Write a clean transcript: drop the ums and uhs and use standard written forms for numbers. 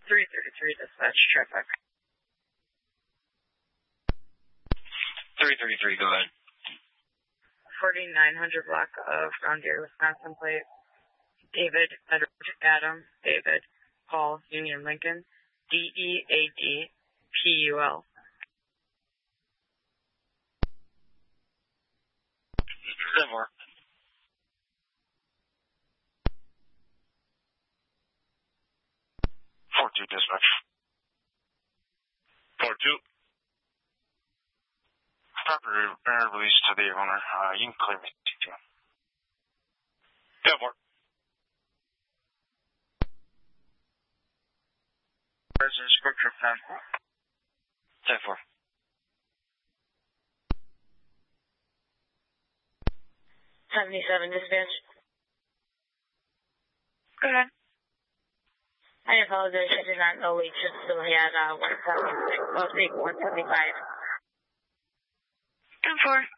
333 dispatch traffic. 333, go ahead. 4900 block of Ground Deer, Wisconsin plate. David, Edward, Adam, David, Paul, Union Lincoln, DEADPUL. 4. 4-2 dispatch. 4-2. Property release to the owner. You can clear me. 10-4. Resident Spectrum 10. 10-4. 77 dispatch. Go ahead. I apologize, I did not know we should still had 175. 10-4.